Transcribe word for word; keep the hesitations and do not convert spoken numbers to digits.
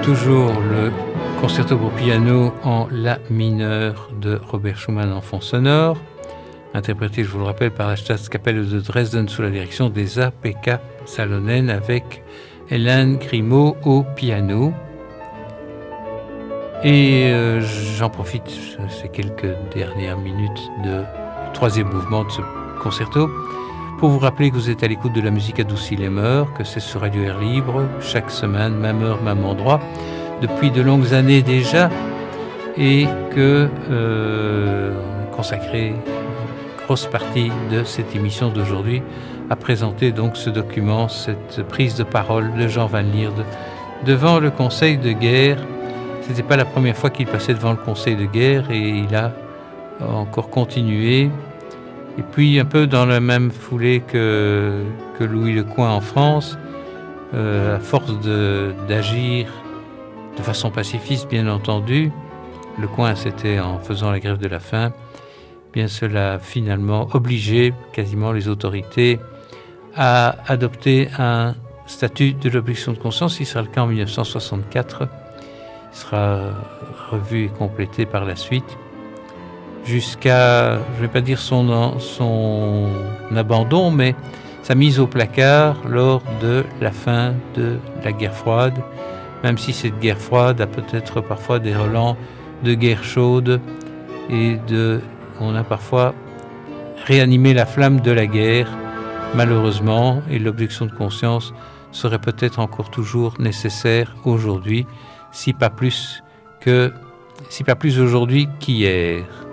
toujours le concerto pour piano en la mineur de Robert Schumann en fond sonore, interprété, je vous le rappelle, par la Staatskapelle de Dresden sous la direction d'Esa Pekka Salonen avec Hélène Grimaud au piano. Et euh, j'en profite, ces quelques dernières minutes de troisième mouvement de ce concerto, pour vous rappeler que vous êtes à l'écoute de la musique adoucie les mœurs, que c'est sur Radio Air Libre, chaque semaine, même heure, même endroit, depuis de longues années déjà, et que euh, consacrer une grosse partie de cette émission d'aujourd'hui à présenter donc ce document, cette prise de parole de Jean Van Lierde devant le Conseil de guerre. Ce n'était pas la première fois qu'il passait devant le Conseil de guerre et il a encore continué. Et puis un peu dans la même foulée que, que Louis Lecoing en France, euh, à force de, d'agir de façon pacifiste bien entendu, Lecoing c'était en faisant la grève de la faim, bien cela a finalement obligé quasiment les autorités à adopter un statut de l'objection de conscience. Il sera le cas en dix-neuf cent soixante-quatre, il sera revu et complété par la suite, jusqu'à, je ne vais pas dire son, son abandon, mais sa mise au placard lors de la fin de la guerre froide, même si cette guerre froide a peut-être parfois des relents de guerre chaude, et de, on a parfois réanimé la flamme de la guerre, malheureusement, et l'objection de conscience serait peut-être encore toujours nécessaire aujourd'hui, si pas plus que, si pas plus aujourd'hui qu'hier.